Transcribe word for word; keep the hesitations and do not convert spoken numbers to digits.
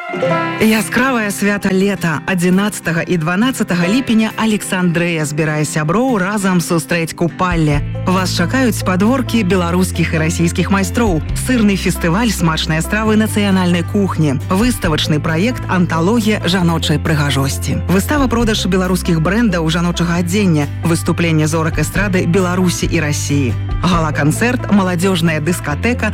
Яскравае свята лета адзінаццатага і дванаццатага ліпеня Александрыя збірае сяброў разам сустрэць купалле. Вас чакаюць падворкі беларускіх і расійскіх майстроў, сырны фестываль смачныя стравы нацыянальнай кухні, выставачны праект анталогія жаночай прыгажосці. Выстава-продаж беларускіх брэндаў жаночага адзення, выступленне зорак эстрады Беларусі і Расіі. Гала-канцэрт, маладзёжная дыскатэка,